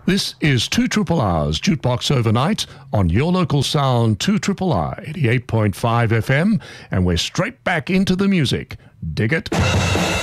This is 2 Triple R's Jukebox Overnight on your local sound 2 Triple R 88.5 FM, and we're straight back into the music. Dig it?